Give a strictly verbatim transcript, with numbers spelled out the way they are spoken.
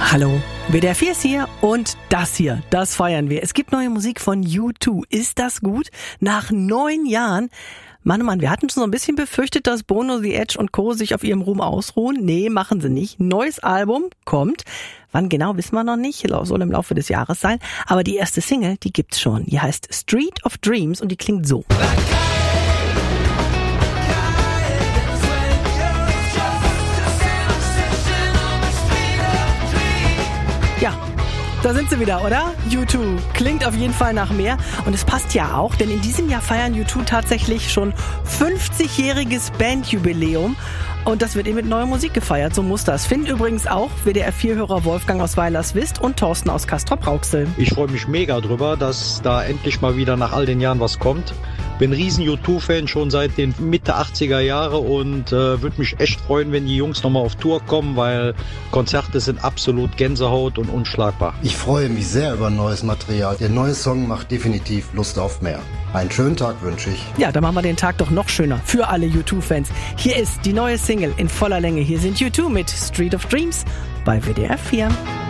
Hallo, W D R vier ist hier und das hier, das feiern wir. Es gibt neue Musik von U zwei. Ist das gut? Nach neun Jahren? Mann, oh Mann, wir hatten schon so ein bisschen befürchtet, dass Bono, The Edge und Co. sich auf ihrem Ruhm ausruhen. Nee, machen sie nicht. Neues Album kommt. Wann genau, wissen wir noch nicht. Soll im Laufe des Jahres sein. Aber die erste Single, die gibt's schon. Die heißt Street of Dreams und die klingt so. Ja, da sind sie wieder, oder? U zwei. Klingt auf jeden Fall nach mehr. Und es passt ja auch, denn in diesem Jahr feiern U zwei tatsächlich schon fünfzigjähriges Bandjubiläum. Und das wird eben mit neuer Musik gefeiert. So muss das. Finden übrigens auch W D R vier-Hörer Wolfgang aus Weilerswist und Thorsten aus Castrop-Rauxel. Ich freue mich mega drüber, dass da endlich mal wieder nach all den Jahren was kommt. Bin riesen U zwei-Fan schon seit den Mitte achtziger Jahre und äh, würde mich echt freuen, wenn die Jungs nochmal auf Tour kommen, weil Konzerte sind absolut Gänsehaut und unschlagbar. Ich freue mich sehr über neues Material. Der neue Song macht definitiv Lust auf mehr. Einen schönen Tag wünsche ich. Ja, dann machen wir den Tag doch noch schöner für alle U zwei-Fans. Hier ist die neue Single in voller Länge. Hier sind U zwei mit Street of Dreams bei W D R vier.